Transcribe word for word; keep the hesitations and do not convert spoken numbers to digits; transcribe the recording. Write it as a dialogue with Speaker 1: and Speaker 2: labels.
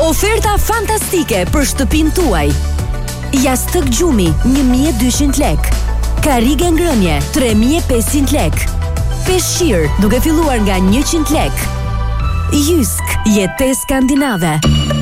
Speaker 1: Oferta fantastike për shtëpinë tuaj. Jastëk gjumi një mijë e dyqind lek. Karrige ngrënie tre mijë e pesëqind lek. Peshqir duke filluar nga njëqind lek. Jysk, jetë skandinave.